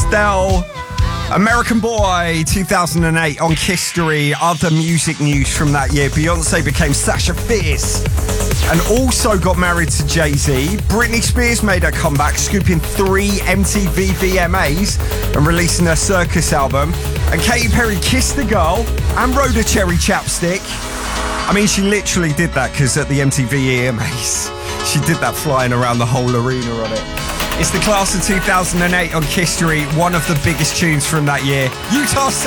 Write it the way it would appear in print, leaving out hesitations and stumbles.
Estelle. American Boy 2008 on Kiss Story. Other music news from that year: Beyonce became Sasha Fierce and also got married to Jay-Z. Britney Spears made her comeback, scooping 3 MTV VMAs and releasing her Circus album. And Katy Perry kissed a girl and rode a cherry chapstick. I mean, she literally did that because at the MTV EMAs, she did that flying around the whole arena on it. It's the class of 2008 on Kiss Story, one of the biggest tunes from that year. Utah